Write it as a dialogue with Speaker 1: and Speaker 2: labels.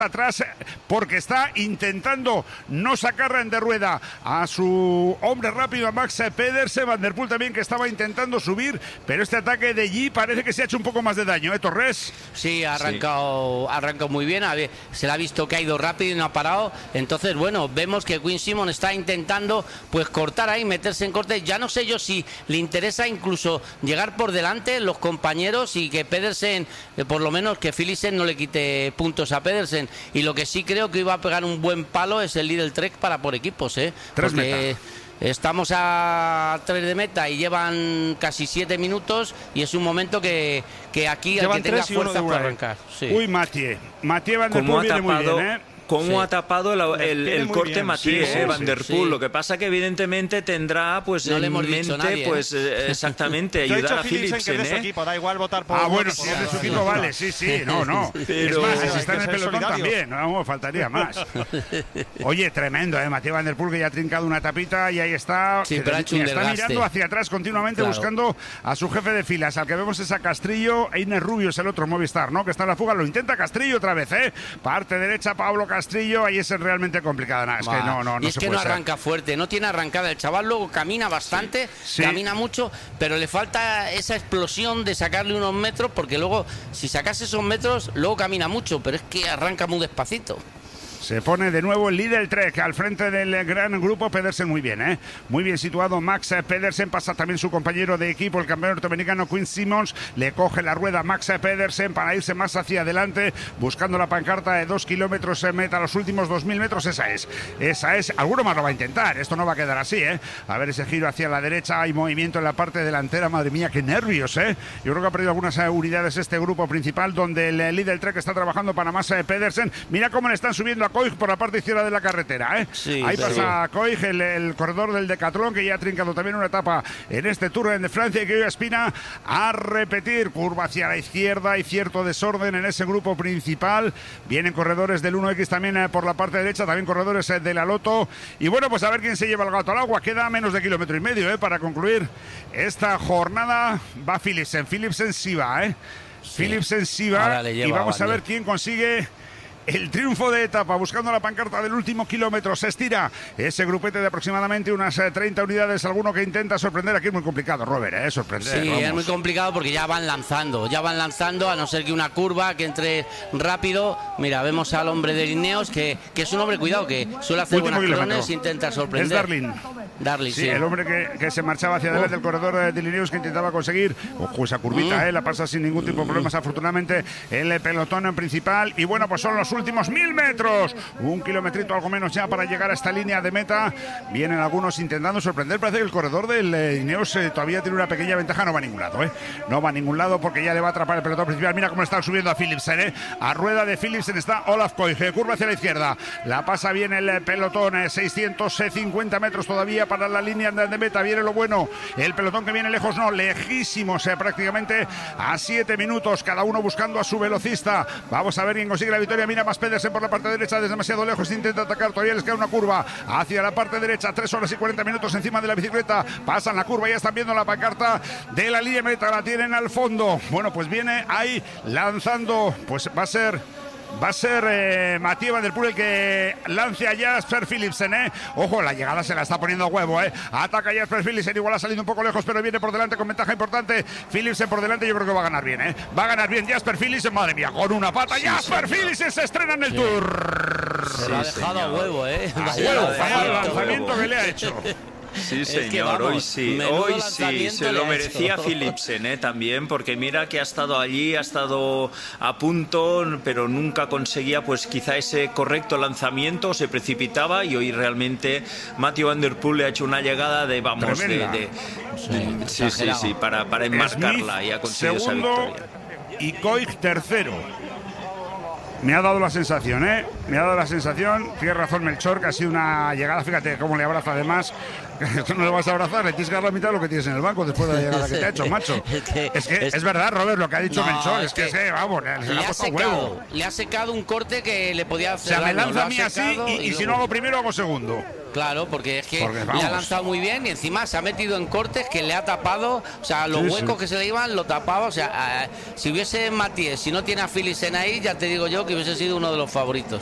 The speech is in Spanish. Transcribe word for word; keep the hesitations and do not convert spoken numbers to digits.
Speaker 1: atrás porque está intentando no sacar de rueda a su hombre rápido, a Max Pedersen. Van der Poel también, que estaba intentando subir, pero este ataque de G parece que se ha hecho un poco más de daño, ¿eh, Torres?
Speaker 2: Sí, ha arrancado, sí. ha arrancado muy bien. A ver, se le ha visto que ha ido rápido y no ha parado. Entonces, bueno, vemos que Quinn Simmons está intentando pues cortar ahí, meterse en corte. Ya no sé yo si le interesa incluso llegar por delante los compañeros y que Pedersen, eh, por lo menos que Philipsen no le quite puntos a Pedersen. Y lo que sí creo que iba a pegar un buen palo es el Lidl Trek para por equipos, ¿eh?
Speaker 1: Tres Porque
Speaker 2: meta. Estamos a tres de meta y llevan casi siete minutos y es un momento que, que aquí el que tenga fuerza para arrancar.
Speaker 1: Sí. Uy, Mathieu. Mathieu Van der Poel viene muy bien, ¿eh?
Speaker 3: Cómo sí. ha tapado el, el, el corte Mathieu, sí, sí, eh, Van der Poel. Sí. Lo que pasa que evidentemente tendrá pues
Speaker 2: no
Speaker 3: en
Speaker 2: mente
Speaker 3: nadie, pues eh, exactamente ayudar a Philipsen,
Speaker 4: ¿eh? Equipo, da igual votar por
Speaker 1: ah bueno, si es de su equipo vale, sí, sí, no, no. Pero es más, si está en el pelotón también, no, faltaría más. Oye, tremendo, eh, Mathieu Van der Poel, que ya ha trincado una tapita y ahí está.
Speaker 2: Sí, pero ha hecho un
Speaker 1: está
Speaker 2: desgaste.
Speaker 1: Mirando hacia atrás continuamente, claro, buscando a su jefe de filas, al que vemos es a Castrillo. e Inés Rubio es el otro Movistar, ¿no? Que está en la fuga, lo intenta Castrillo otra vez, eh. Parte derecha, Pablo Castrillo, ahí es el realmente complicada. Nah, es que no, no, no
Speaker 2: y es
Speaker 1: se
Speaker 2: que
Speaker 1: puede
Speaker 2: no
Speaker 1: ser.
Speaker 2: arranca fuerte, no tiene arrancada. El chaval luego camina bastante, sí. camina mucho, pero le falta esa explosión de sacarle unos metros, porque luego, si sacas esos metros, luego camina mucho, pero es que arranca muy despacito.
Speaker 1: Se pone de nuevo el Lidl Trek al frente del gran grupo. Pedersen muy bien, ¿eh? Muy bien situado Max Pedersen. Pasa también su compañero de equipo, el campeón norteamericano Quinn Simmons. Le coge la rueda Max Pedersen para irse más hacia adelante, buscando la pancarta de dos kilómetros en meta. Los últimos dos mil metros, esa es. Esa es. Alguno más lo va a intentar. Esto no va a quedar así, ¿eh? A ver ese giro hacia la derecha. Hay movimiento en la parte delantera. Madre mía, qué nervios, ¿eh? Yo creo que ha perdido algunas unidades este grupo principal, donde el Lidl Trek está trabajando para Max Pedersen. Mira cómo le están subiendo a Koig por la parte izquierda de la carretera, ¿eh? Sí, ahí sí. pasa Koig, el, el corredor del Decathlon, que ya ha trincado también una etapa en este Tour de Francia, y que hoy aspira a repetir. Curva hacia la izquierda y cierto desorden en ese grupo principal. Vienen corredores del uno equis también eh, por la parte derecha, también corredores eh, de la Loto. Y bueno, pues a ver quién se lleva el gato al agua. Queda menos de kilómetro y medio, ¿eh? Para concluir esta jornada. Va Philipsen, Philipsen sí va, ¿eh? Sí. Philipsen sí va, y vamos a ver quién consigue el triunfo de etapa, buscando la pancarta del último kilómetro. Se estira ese grupete de aproximadamente unas treinta unidades. Alguno que intenta sorprender. Aquí es muy complicado, Robert, ¿eh? Sorprender.
Speaker 2: Sí,
Speaker 1: vamos.
Speaker 2: Es muy complicado porque ya van lanzando, ya van lanzando, a no ser que una curva que entre rápido. Mira, vemos al hombre de Ineos, que, que es un hombre, cuidado, que suele hacer
Speaker 1: último
Speaker 2: buenas crones, intenta sorprender.
Speaker 1: Es Darling.
Speaker 2: Darling, sí,
Speaker 1: sí. El hombre que, que se marchaba hacia adelante del corredor de Ineos, que intentaba conseguir, ojo, esa curvita, mm. ¿eh? La pasa sin ningún tipo de problemas, afortunadamente, el pelotón principal. Y bueno, pues son los últimos mil metros. Un kilometrito algo menos ya para llegar a esta línea de meta. Vienen algunos intentando sorprender. Parece que el corredor del eh, Ineos eh, todavía tiene una pequeña ventaja. No va a ningún lado, ¿eh? No va a ningún lado porque ya le va a atrapar el pelotón principal. Mira cómo está subiendo a Philipsen, ¿eh? A rueda de Philipsen está Olaf Koig. Curva hacia la izquierda. La pasa bien el pelotón. Eh, seiscientos cincuenta metros todavía para la línea de, de meta. Viene lo bueno. El pelotón que viene lejos, no, lejísimos, eh, prácticamente a siete minutos. Cada uno buscando a su velocista. Vamos a ver quién consigue la victoria. Mira más Pedersen por la parte derecha, desde demasiado lejos, intenta atacar, todavía les queda una curva hacia la parte derecha, tres horas y cuarenta minutos encima de la bicicleta, pasan la curva, ya están viendo la pancarta de la línea meta, la tienen al fondo. Bueno, pues viene ahí lanzando, pues va a ser Va a ser eh, Mathieu Van der Poel el que lance a Jasper Philipsen, ¿eh? Ojo, la llegada se la está poniendo a huevo, ¿eh? Ataca Jasper Philipsen, igual ha salido un poco lejos, pero viene por delante con ventaja importante. Philipsen por delante, yo creo que va a ganar bien, ¿eh? Va a ganar bien Jasper Philipsen, madre mía, con una pata. Sí, Jasper Philipsen se estrena en el sí. Tour.
Speaker 2: Se lo ha dejado señor. a huevo, ¿eh?
Speaker 1: A huevo, vaya el lanzamiento que le ha hecho.
Speaker 3: Sí, señor, es que vamos, hoy sí, hoy sí, se lo merecía Philipsen, ¿eh? También, porque mira que ha estado allí, ha estado a punto, pero nunca conseguía, pues quizá ese correcto lanzamiento, se precipitaba, y hoy realmente Mathieu Van der Poel le ha hecho una llegada de, vamos, de, de, sí, sí, sí, sí, para, para enmarcarla. Smith, y ha conseguido
Speaker 1: segundo,
Speaker 3: esa victoria.
Speaker 1: Y Koig tercero. Me ha dado la sensación, ¿eh? Me ha dado la sensación. Tiene razón Melchor, que ha sido una llegada. Fíjate cómo le abraza además. Tú no le vas a abrazar, le tienes que dar la mitad de lo que tienes en el banco después de la llegada que te ha hecho, macho. Es que es, que, es, es verdad, Robert, lo que ha dicho no, Melchor. Es, es que, que es, vamos, le, le,
Speaker 2: le,
Speaker 1: ha
Speaker 2: ha secado, le ha secado un corte que le podía hacer.
Speaker 1: O sea, me lanza a mí así y, y, y luego... si no hago primero, hago segundo.
Speaker 2: Claro, porque es que
Speaker 1: Porque,
Speaker 2: le ha lanzado muy bien y encima se ha metido en cortes que le ha tapado, o sea, los
Speaker 1: Sí,
Speaker 2: huecos
Speaker 1: sí.
Speaker 2: que se le iban lo tapaba, o sea, eh, si hubiese Matías, si no tiene a Philipsen ahí, ya te digo yo que hubiese sido uno de los favoritos.